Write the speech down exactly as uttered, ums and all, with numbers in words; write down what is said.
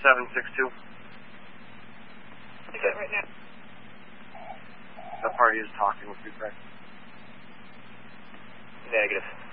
seven six two. Okay, right now. The party is talking with you, Craig. Negative.